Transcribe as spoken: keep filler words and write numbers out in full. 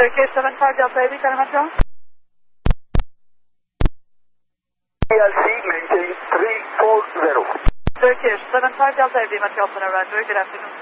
Turkish seven five Delta Aviation Kalimantan. T L C maintain three four zero. Turkish seven five Delta Aviation Kalimantan, Roger, good afternoon.